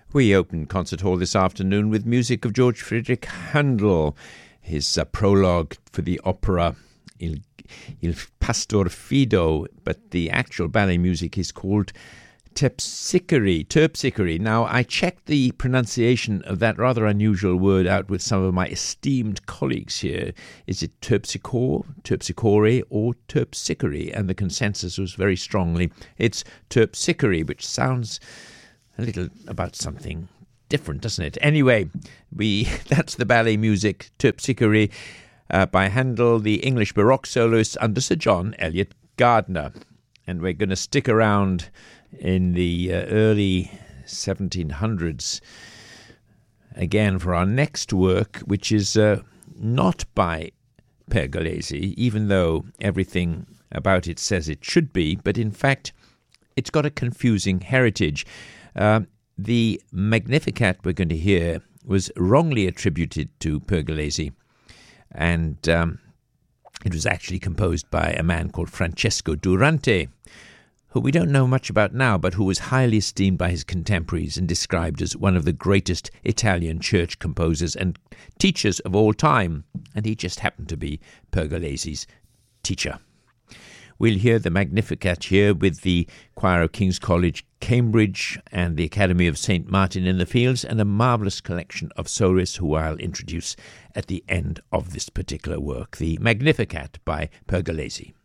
We opened Concert Hall this afternoon with music of George Friedrich Handel, his prologue for the opera Il Pastor Fido, but the actual ballet music is called Terpsichore. Now, I checked the pronunciation of that rather unusual word out with some of my esteemed colleagues here. Is it Terpsichore, or Terpsichore? And the consensus was very strongly, it's Terpsichore, which sounds a little about something different, doesn't it? Anyway, that's the ballet music, Terpsichore, by Handel, the English Baroque soloist under Sir John Eliot Gardiner. And we're going to stick around in the early 1700s again for our next work, which is not by Pergolesi, even though everything about it says it should be, but in fact it's got a confusing heritage. The Magnificat we're going to hear was wrongly attributed to Pergolesi, and it was actually composed by a man called Francesco Durante, who we don't know much about now, but who was highly esteemed by his contemporaries and described as one of the greatest Italian church composers and teachers of all time, and he just happened to be Pergolesi's teacher. We'll hear the Magnificat here with the Choir of King's College, Cambridge, and the Academy of St. Martin in the Fields, and a marvellous collection of soloists who I'll introduce at the end of this particular work, the Magnificat by Pergolesi.